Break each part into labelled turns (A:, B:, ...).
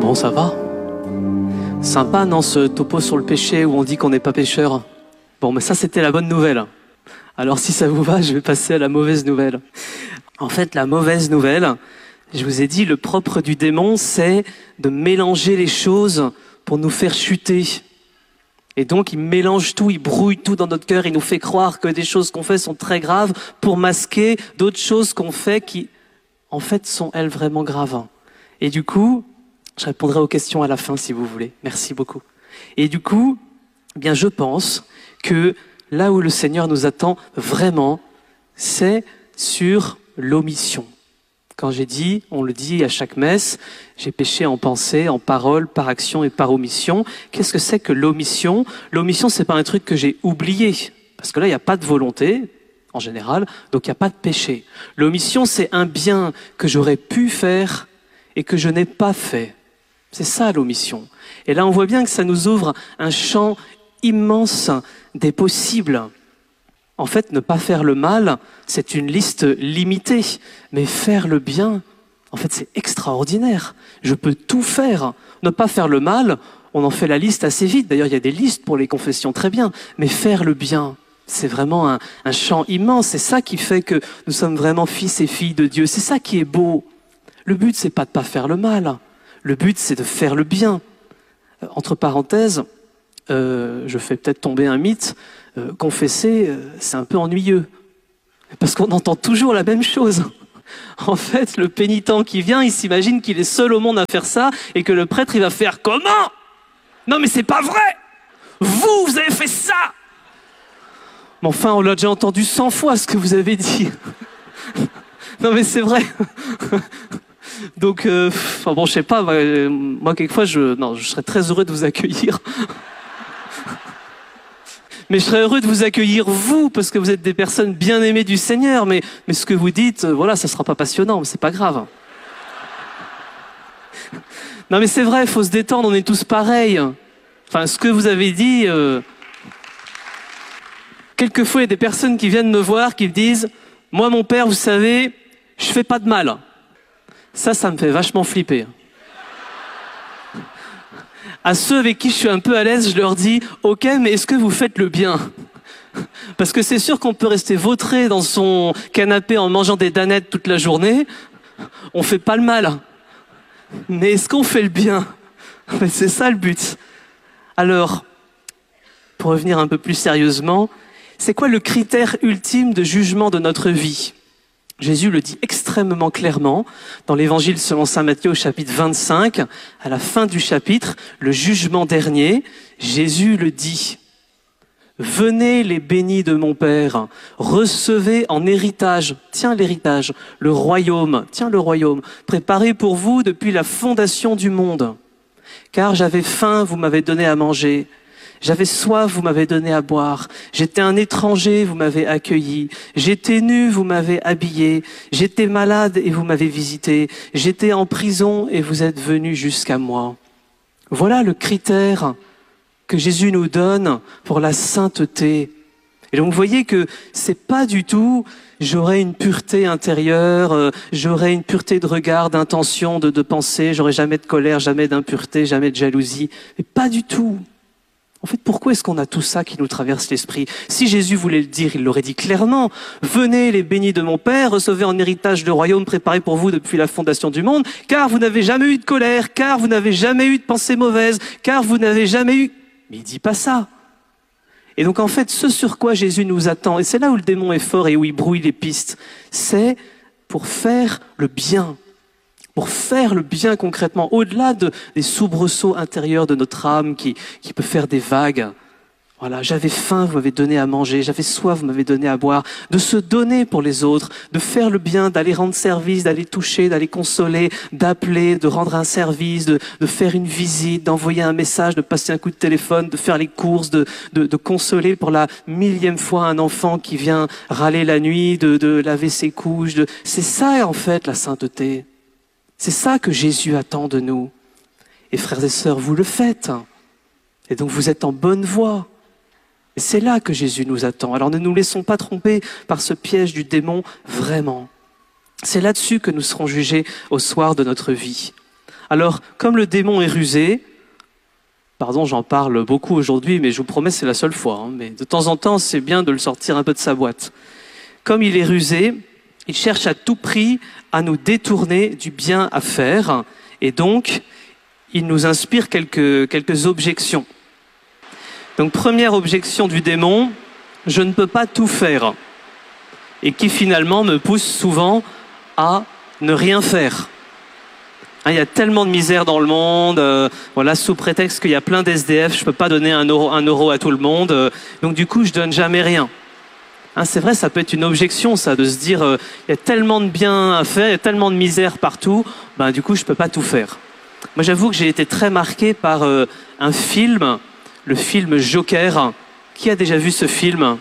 A: Bon, ça va. Sympa, non, ce topo sur le péché où on dit qu'on n'est pas pécheur. Bon, mais ça, c'était la bonne nouvelle. Alors, si ça vous va, je vais passer à la mauvaise nouvelle. En fait, la mauvaise nouvelle, je vous ai dit, le propre du démon, c'est de mélanger les choses pour nous faire chuter. Et donc, il mélange tout, il brouille tout dans notre cœur, il nous fait croire que des choses qu'on fait sont très graves pour masquer d'autres choses qu'on fait qui, en fait, sont elles vraiment graves. Et du coup, je répondrai aux questions à la fin si vous voulez. Merci beaucoup. Et du coup, eh bien, je pense que là où le Seigneur nous attend vraiment, c'est sur l'omission. Quand j'ai dit, on le dit à chaque messe, j'ai péché en pensée, en parole, par action et par omission. Qu'est-ce que c'est que l'omission? L'omission, c'est pas un truc que j'ai oublié. Parce que là, il n'y a pas de volonté, en général, donc il n'y a pas de péché. L'omission, c'est un bien que j'aurais pu faire et que je n'ai pas fait. C'est ça l'omission. Et là, on voit bien que ça nous ouvre un champ immense des possibles. En fait, ne pas faire le mal, c'est une liste limitée. Mais faire le bien, en fait, c'est extraordinaire. Je peux tout faire. Ne pas faire le mal, on en fait la liste assez vite. D'ailleurs, il y a des listes pour les confessions, très bien. Mais faire le bien, c'est vraiment un champ immense. C'est ça qui fait que nous sommes vraiment fils et filles de Dieu. C'est ça qui est beau. Le but, c'est pas de pas faire le mal. Le but, c'est de faire le bien. Entre parenthèses, je fais peut-être tomber un mythe. Confesser, c'est un peu ennuyeux. Parce qu'on entend toujours la même chose. En fait, le pénitent qui vient, il s'imagine qu'il est seul au monde à faire ça et que le prêtre, il va faire « Comment ? Non mais c'est pas vrai ! Vous avez fait ça !» Mais enfin, on l'a déjà entendu 100 fois ce que vous avez dit. Non mais c'est vrai. Donc, bon, je sais pas, moi quelquefois, je serais très heureux de vous accueillir. Mais je serais heureux de vous accueillir, vous, parce que vous êtes des personnes bien aimées du Seigneur. Mais ce que vous dites, voilà, ça sera pas passionnant, mais c'est pas grave. Non, mais c'est vrai, il faut se détendre, on est tous pareils. Enfin, ce que vous avez dit... Quelquefois, il y a des personnes qui viennent me voir, qui me disent « Moi, mon père, vous savez, je fais pas de mal. » Ça me fait vachement flipper. À ceux avec qui je suis un peu à l'aise, je leur dis « Ok, mais est-ce que vous faites le bien ?» Parce que c'est sûr qu'on peut rester vautré dans son canapé en mangeant des danettes toute la journée. On fait pas le mal. Mais est-ce qu'on fait le bien? C'est ça le but. Alors, pour revenir un peu plus sérieusement, c'est quoi le critère ultime de jugement de notre vie? Jésus le dit extrêmement clairement dans l'évangile selon saint Matthieu au chapitre 25, à la fin du chapitre, le jugement dernier, Jésus le dit. Venez les bénis de mon Père, recevez en héritage, tiens l'héritage, le royaume, tiens le royaume, préparé pour vous depuis la fondation du monde. Car j'avais faim, vous m'avez donné à manger. J'avais soif, vous m'avez donné à boire. J'étais un étranger, vous m'avez accueilli. J'étais nu, vous m'avez habillé. J'étais malade et vous m'avez visité. J'étais en prison et vous êtes venus jusqu'à moi. Voilà le critère que Jésus nous donne pour la sainteté. Et donc vous voyez que c'est pas du tout j'aurai une pureté intérieure, j'aurai une pureté de regard, d'intention, de pensée, j'aurai jamais de colère, jamais d'impureté, jamais de jalousie. Mais pas du tout. En fait, pourquoi est-ce qu'on a tout ça qui nous traverse l'esprit? Si Jésus voulait le dire, il l'aurait dit clairement. Venez les bénis de mon Père, recevez en héritage le royaume préparé pour vous depuis la fondation du monde, car vous n'avez jamais eu de colère, car vous n'avez jamais eu de pensée mauvaise, car vous n'avez jamais eu... Mais il dit pas ça. Et donc en fait, ce sur quoi Jésus nous attend, et c'est là où le démon est fort et où il brouille les pistes, c'est pour faire le bien. Pour faire le bien concrètement, au-delà des soubresauts intérieurs de notre âme qui peut faire des vagues. Voilà, j'avais faim, vous m'avez donné à manger, j'avais soif, vous m'avez donné à boire. De se donner pour les autres, de faire le bien, d'aller rendre service, d'aller toucher, d'aller consoler, d'appeler, de rendre un service, de faire une visite, d'envoyer un message, de passer un coup de téléphone, de faire les courses, de consoler pour la 1000e fois un enfant qui vient râler la nuit, de laver ses couches. C'est ça en fait la sainteté. C'est ça que Jésus attend de nous. Et frères et sœurs, vous le faites. Et donc vous êtes en bonne voie. Et c'est là que Jésus nous attend. Alors ne nous laissons pas tromper par ce piège du démon, vraiment. C'est là-dessus que nous serons jugés au soir de notre vie. Alors, comme le démon est rusé, pardon, j'en parle beaucoup aujourd'hui, mais je vous promets, c'est la seule fois, hein, mais de temps en temps, c'est bien de le sortir un peu de sa boîte. Comme il est rusé, il cherche à tout prix à nous détourner du bien à faire, et donc, il nous inspire quelques objections. Donc, première objection du démon, je ne peux pas tout faire, et qui finalement me pousse souvent à ne rien faire. Il y a tellement de misère dans le monde, voilà, sous prétexte qu'il y a plein d'SDF, je ne peux pas donner un euro à tout le monde, donc du coup je donne jamais rien. C'est vrai, ça peut être une objection, ça, de se dire il y a tellement de bien à faire, il y a tellement de misère partout, du coup je ne peux pas tout faire. Moi j'avoue que j'ai été très marqué par un film, le film Joker. Qui a déjà vu ce film?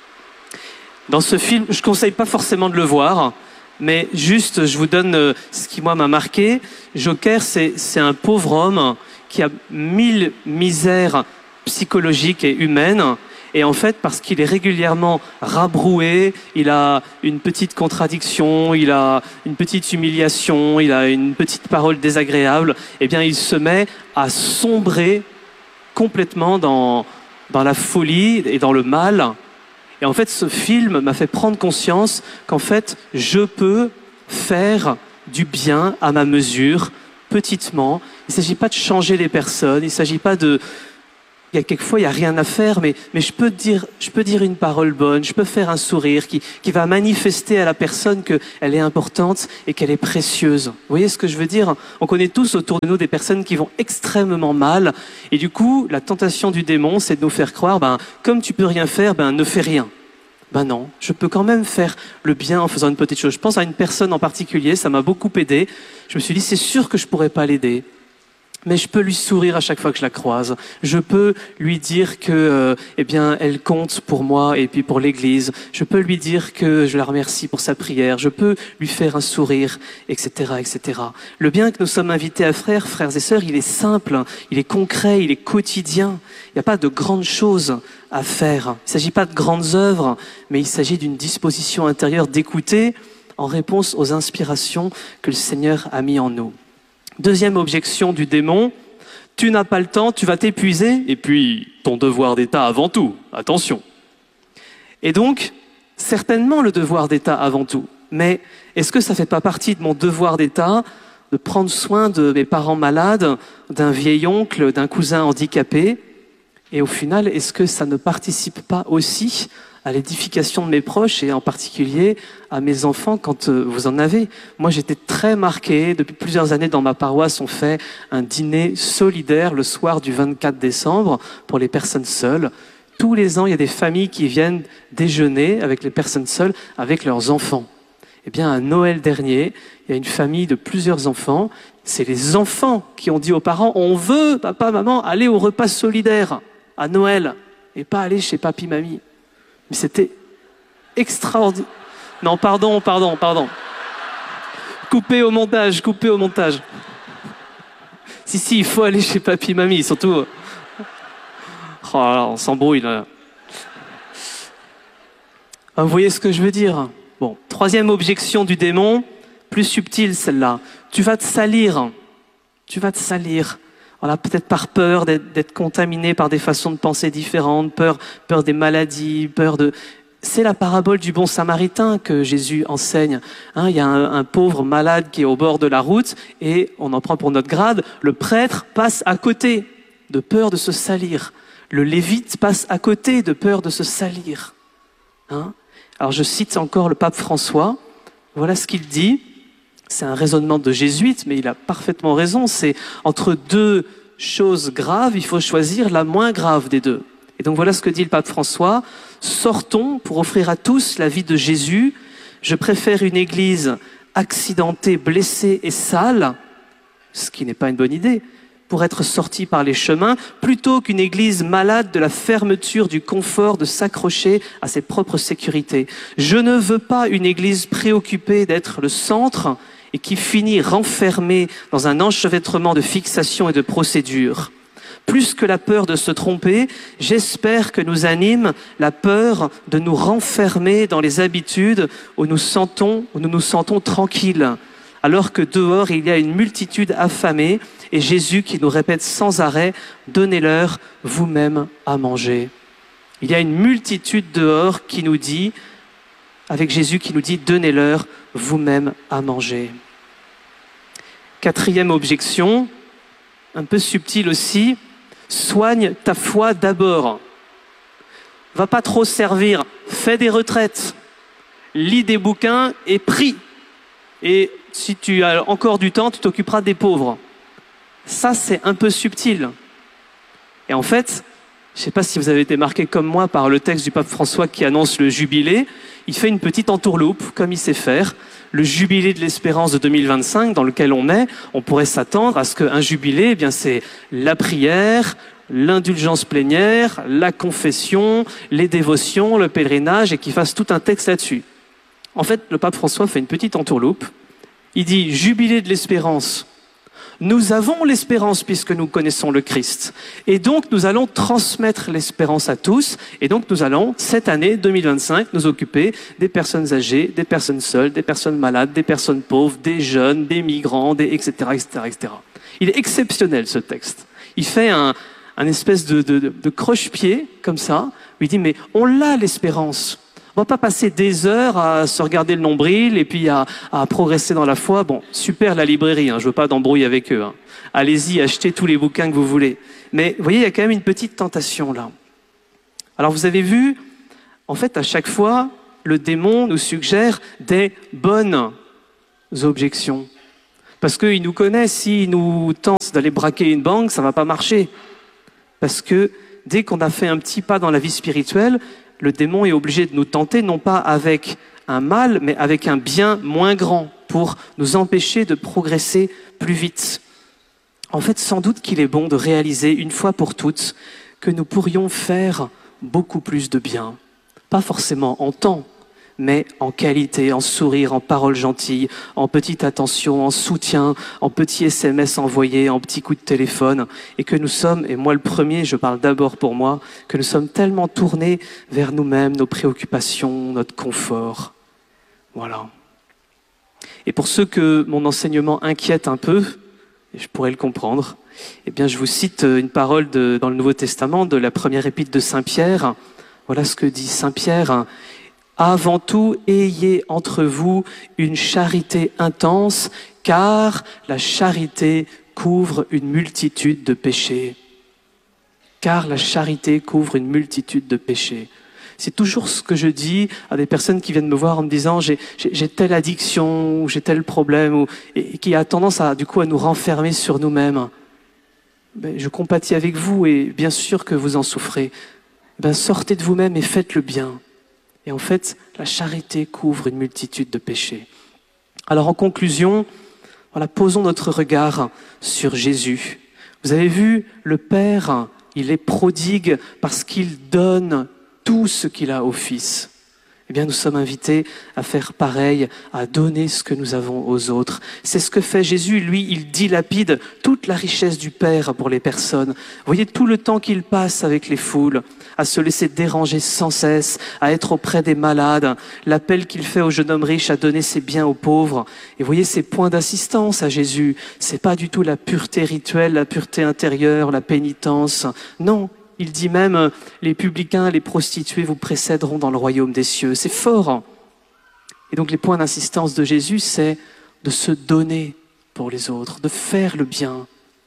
A: Dans ce film, je ne conseille pas forcément de le voir, mais juste, je vous donne ce qui, moi, m'a marqué. Joker, c'est un pauvre homme qui a 1000 misères psychologiques et humaines. Et en fait, parce qu'il est régulièrement rabroué, il a une petite contradiction, il a une petite humiliation, il a une petite parole désagréable, eh bien, il se met à sombrer complètement dans la folie et dans le mal. Et en fait, ce film m'a fait prendre conscience qu'en fait, je peux faire du bien à ma mesure, petitement. Il ne s'agit pas de changer les personnes, il ne s'agit pas de... Quelquefois, il n'y a rien à faire, mais je peux dire une parole bonne, je peux faire un sourire qui va manifester à la personne qu'elle est importante et qu'elle est précieuse. Vous voyez ce que je veux dire? On connaît tous autour de nous des personnes qui vont extrêmement mal. Et du coup, la tentation du démon, c'est de nous faire croire, comme tu peux rien faire, ne fais rien. Non, je peux quand même faire le bien en faisant une petite chose. Je pense à une personne en particulier, ça m'a beaucoup aidé. Je me suis dit, c'est sûr que je pourrais pas l'aider. Mais je peux lui sourire à chaque fois que je la croise. Je peux lui dire que, elle compte pour moi et puis pour l'Église. Je peux lui dire que je la remercie pour sa prière. Je peux lui faire un sourire, etc., etc. Le bien que nous sommes invités à faire, frères et sœurs, il est simple, il est concret, il est quotidien. Il n'y a pas de grandes choses à faire. Il ne s'agit pas de grandes œuvres, mais il s'agit d'une disposition intérieure d'écouter en réponse aux inspirations que le Seigneur a mis en nous. Deuxième objection du démon, tu n'as pas le temps, tu vas t'épuiser, et puis ton devoir d'État avant tout, attention. Et donc, certainement le devoir d'État avant tout, mais est-ce que ça ne fait pas partie de mon devoir d'État de prendre soin de mes parents malades, d'un vieil oncle, d'un cousin handicapé? Et au final, est-ce que ça ne participe pas aussi à l'édification de mes proches et en particulier à mes enfants quand vous en avez? Moi, j'étais très marqué. Depuis plusieurs années, dans ma paroisse, on fait un dîner solidaire le soir du 24 décembre pour les personnes seules. Tous les ans, il y a des familles qui viennent déjeuner avec les personnes seules, avec leurs enfants. Eh bien, à Noël dernier, il y a une famille de plusieurs enfants. C'est les enfants qui ont dit aux parents, on veut, papa, maman, aller au repas solidaire à Noël et pas aller chez papy, mamie. Mais c'était extraordinaire. Non, pardon. Coupez au montage. Si, il faut aller chez papy, mamie, surtout. Oh là, on s'embrouille là. Vous voyez ce que je veux dire? Bon, troisième objection du démon, plus subtile celle-là. Tu vas te salir. Voilà, peut-être par peur d'être contaminé par des façons de penser différentes, peur des maladies, C'est la parabole du bon samaritain que Jésus enseigne. Il y a un pauvre malade qui est au bord de la route et on en prend pour notre grade. Le prêtre passe à côté de peur de se salir. Le lévite passe à côté de peur de se salir. Alors je cite encore le pape François. Voilà ce qu'il dit. C'est un raisonnement de jésuite, mais il a parfaitement raison. C'est entre deux choses graves, il faut choisir la moins grave des deux. Et donc voilà ce que dit le pape François. Sortons pour offrir à tous la vie de Jésus. Je préfère une église accidentée, blessée et sale, ce qui n'est pas une bonne idée, pour être sortie par les chemins, plutôt qu'une église malade de la fermeture, du confort, de s'accrocher à ses propres sécurités. Je ne veux pas une église préoccupée d'être le centre et qui finit renfermée dans un enchevêtrement de fixations et de procédures. Plus que la peur de se tromper, j'espère que nous anime la peur de nous renfermer dans les habitudes où nous nous sentons tranquilles, alors que dehors il y a une multitude affamée, et Jésus qui nous répète sans arrêt, donnez-leur vous-même à manger. Il y a une multitude dehors qui nous dit, avec Jésus qui nous dit, donnez-leur vous-même à manger. Quatrième objection, un peu subtile aussi, soigne ta foi d'abord. Va pas trop servir, fais des retraites, lis des bouquins et prie. Et si tu as encore du temps, tu t'occuperas des pauvres. Ça, c'est un peu subtil. Et en fait, je ne sais pas si vous avez été marqué comme moi par le texte du pape François qui annonce le jubilé. Il fait une petite entourloupe, comme il sait faire. Le jubilé de l'espérance de 2025, dans lequel on est, on pourrait s'attendre à ce qu'un jubilé, eh bien, c'est la prière, l'indulgence plénière, la confession, les dévotions, le pèlerinage, et qu'il fasse tout un texte là-dessus. En fait, le pape François fait une petite entourloupe. Il dit « Jubilé de l'espérance ». Nous avons l'espérance puisque nous connaissons le Christ. Et donc, nous allons transmettre l'espérance à tous. Et donc, nous allons, cette année 2025, nous occuper des personnes âgées, des personnes seules, des personnes malades, des personnes pauvres, des jeunes, des migrants, etc., etc., etc. Il est exceptionnel, ce texte. Il fait un espèce de croche-pied, comme ça, où il dit, mais on l'a, l'espérance. On va pas passer des heures à se regarder le nombril et puis à progresser dans la foi. Bon, super la librairie, je veux pas d'embrouille avec eux. Allez-y, achetez tous les bouquins que vous voulez. Mais vous voyez, il y a quand même une petite tentation là. Alors vous avez vu, en fait, à chaque fois, le démon nous suggère des bonnes objections. Parce qu'il nous connaît, s'il nous tente d'aller braquer une banque, ça va pas marcher. Parce que dès qu'on a fait un petit pas dans la vie spirituelle, le démon est obligé de nous tenter, non pas avec un mal, mais avec un bien moins grand, pour nous empêcher de progresser plus vite. En fait, sans doute qu'il est bon de réaliser une fois pour toutes que nous pourrions faire beaucoup plus de bien. Pas forcément en temps, mais en qualité, en sourire, en paroles gentilles, en petite attention, en soutien, en petits SMS envoyés, en petits coups de téléphone, et que nous sommes, et moi le premier, je parle d'abord pour moi, que nous sommes tellement tournés vers nous-mêmes, nos préoccupations, notre confort. Voilà. Et pour ceux que mon enseignement inquiète un peu, et je pourrais le comprendre, eh bien je vous cite une parole dans le Nouveau Testament, de la première épître de Saint Pierre. Voilà ce que dit Saint Pierre. Avant tout, ayez entre vous une charité intense, car la charité couvre une multitude de péchés. Car la charité couvre une multitude de péchés. C'est toujours ce que je dis à des personnes qui viennent me voir en me disant j'ai telle addiction ou j'ai tel problème et qui a tendance à nous renfermer sur nous-mêmes. Ben, je compatis avec vous et bien sûr que vous en souffrez. Ben, sortez de vous-même et faites le bien. Et en fait, la charité couvre une multitude de péchés. Alors en conclusion, voilà, posons notre regard sur Jésus. Vous avez vu, le Père, il est prodigue parce qu'il donne tout ce qu'il a au Fils. Eh bien, nous sommes invités à faire pareil, à donner ce que nous avons aux autres. C'est ce que fait Jésus. Lui, il dilapide toute la richesse du Père pour les personnes. Vous voyez tout le temps qu'il passe avec les foules, à se laisser déranger sans cesse, à être auprès des malades, l'appel qu'il fait au jeune homme riche à donner ses biens aux pauvres. Et vous voyez ces points d'assistance à Jésus. C'est pas du tout la pureté rituelle, la pureté intérieure, la pénitence. Non. Il dit même, les publicains, les prostituées vous précéderont dans le royaume des cieux. C'est fort. Et donc les points d'insistance de Jésus, c'est de se donner pour les autres, de faire le bien.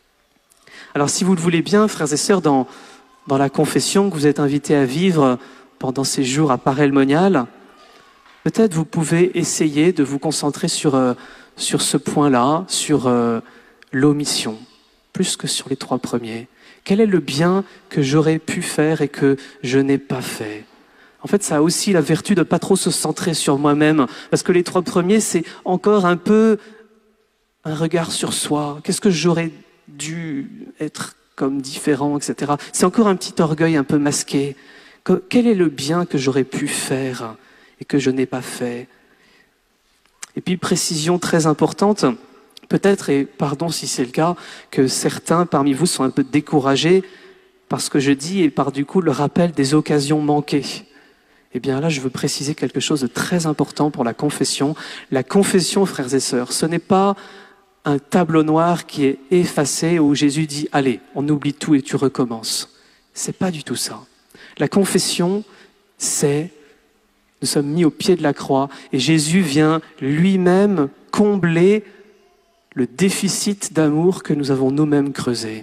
A: Alors si vous le voulez bien, frères et sœurs, dans la confession que vous êtes invités à vivre pendant ces jours à Parelmonial, peut-être vous pouvez essayer de vous concentrer sur ce point-là, sur l'omission, plus que sur les 3 premiers. Quel est le bien que j'aurais pu faire et que je n'ai pas fait? En fait, ça a aussi la vertu de pas trop se centrer sur moi-même, parce que les 3 premiers, c'est encore un peu un regard sur soi. Qu'est-ce que j'aurais dû être comme différent, etc. C'est encore un petit orgueil un peu masqué. Quel est le bien que j'aurais pu faire et que je n'ai pas fait? Et puis, précision très importante, peut-être, et pardon si c'est le cas, que certains parmi vous sont un peu découragés par ce que je dis et par du coup le rappel des occasions manquées. Eh bien là, je veux préciser quelque chose de très important pour la confession. La confession, frères et sœurs, ce n'est pas un tableau noir qui est effacé où Jésus dit « Allez, on oublie tout et tu recommences ». C'est pas du tout ça. La confession, c'est nous sommes mis au pied de la croix et Jésus vient lui-même combler le déficit d'amour que nous avons nous-mêmes creusé.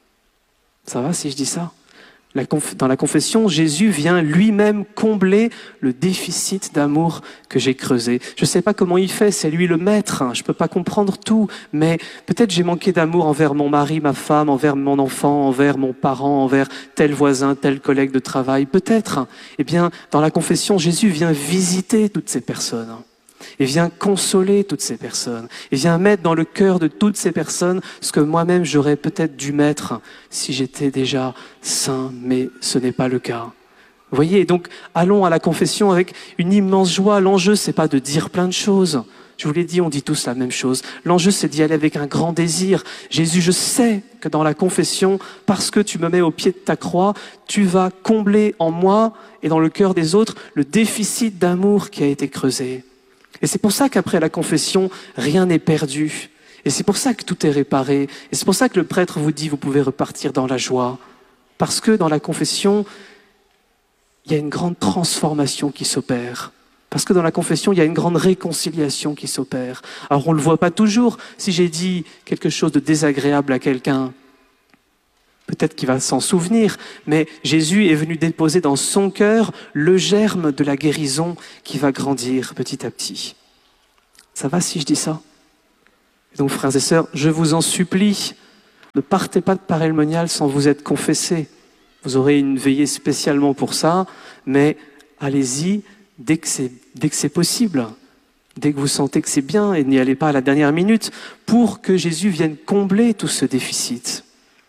A: Ça va si je dis ça ? Dans la confession, Jésus vient lui-même combler le déficit d'amour que j'ai creusé. Je ne sais pas comment il fait, c'est lui le maître, je ne peux pas comprendre tout, mais peut-être j'ai manqué d'amour envers mon mari, ma femme, envers mon enfant, envers mon parent, envers tel voisin, tel collègue de travail, peut-être. Eh bien, dans la confession, Jésus vient visiter toutes ces personnes. Et vient consoler toutes ces personnes. Et vient mettre dans le cœur de toutes ces personnes ce que moi-même j'aurais peut-être dû mettre si j'étais déjà saint, mais ce n'est pas le cas. Vous voyez, donc allons à la confession avec une immense joie. L'enjeu, c'est pas de dire plein de choses. Je vous l'ai dit, on dit tous la même chose. L'enjeu, c'est d'y aller avec un grand désir. Jésus, je sais que dans la confession, parce que tu me mets au pied de ta croix, tu vas combler en moi et dans le cœur des autres le déficit d'amour qui a été creusé. Et c'est pour ça qu'après la confession, rien n'est perdu. Et c'est pour ça que tout est réparé. Et c'est pour ça que le prêtre vous dit, vous pouvez repartir dans la joie. Parce que dans la confession, il y a une grande transformation qui s'opère. Parce que dans la confession, il y a une grande réconciliation qui s'opère. Alors on ne le voit pas toujours. Si j'ai dit quelque chose de désagréable à quelqu'un, peut-être qu'il va s'en souvenir, mais Jésus est venu déposer dans son cœur le germe de la guérison qui va grandir petit à petit. Ça va si je dis ça ? Donc frères et sœurs, je vous en supplie, ne partez pas de Paray-le-Monial sans vous être confessés. Vous aurez une veillée spécialement pour ça, mais allez-y dès que c'est possible, dès que vous sentez que c'est bien, et n'y allez pas à la dernière minute, pour que Jésus vienne combler tout ce déficit.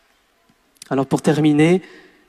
A: Alors pour terminer,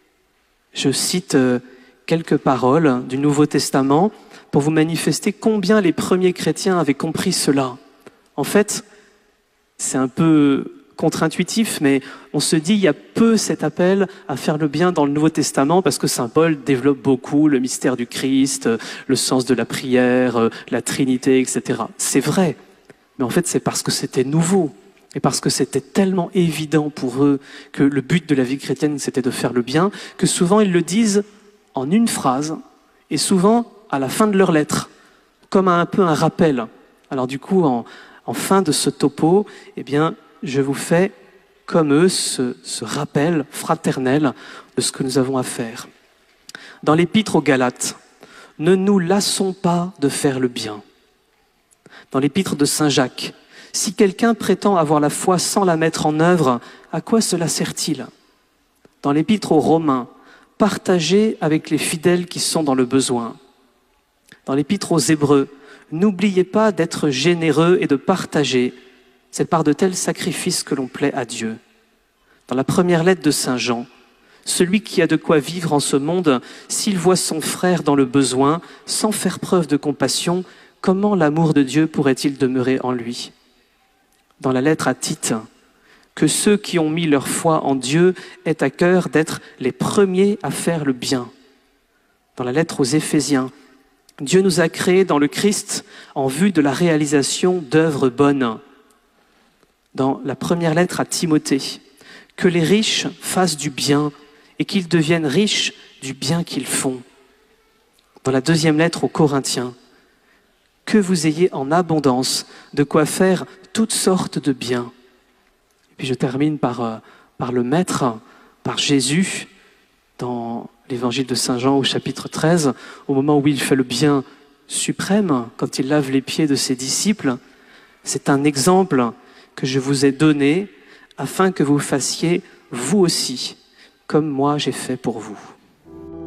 A: je cite quelques paroles du Nouveau Testament pour vous manifester combien les premiers chrétiens avaient compris cela. En fait, c'est un peu contre-intuitif, mais on se dit il y a peu cet appel à faire le bien dans le Nouveau Testament parce que saint Paul développe beaucoup le mystère du Christ, le sens de la prière, la Trinité, etc. C'est vrai, mais en fait c'est parce que c'était nouveau. Et parce que c'était tellement évident pour eux que le but de la vie chrétienne, c'était de faire le bien, que souvent ils le disent en une phrase, et souvent à la fin de leur lettre, comme un peu un rappel. Alors du coup, en fin de ce topo, eh bien, je vous fais comme eux ce rappel fraternel de ce que nous avons à faire. Dans l'épître aux Galates, ne nous lassons pas de faire le bien. Dans l'épître de saint Jacques, si quelqu'un prétend avoir la foi sans la mettre en œuvre, à quoi cela sert-il ? Dans l'épître aux Romains, partagez avec les fidèles qui sont dans le besoin. Dans l'épître aux Hébreux, n'oubliez pas d'être généreux et de partager. C'est par de tels sacrifices que l'on plaît à Dieu. Dans la première lettre de saint Jean, celui qui a de quoi vivre en ce monde, s'il voit son frère dans le besoin, sans faire preuve de compassion, comment l'amour de Dieu pourrait-il demeurer en lui ? Dans la lettre à Tite, que ceux qui ont mis leur foi en Dieu aient à cœur d'être les premiers à faire le bien. Dans la lettre aux Éphésiens, Dieu nous a créés dans le Christ en vue de la réalisation d'œuvres bonnes. Dans la première lettre à Timothée, que les riches fassent du bien et qu'ils deviennent riches du bien qu'ils font. Dans la deuxième lettre aux Corinthiens, que vous ayez en abondance de quoi faire toutes sortes de biens. Et puis je termine par le Maître, par Jésus, dans l'évangile de Saint Jean au chapitre 13, au moment où il fait le bien suprême, quand il lave les pieds de ses disciples. C'est un exemple que je vous ai donné afin que vous fassiez vous aussi, comme moi j'ai fait pour vous.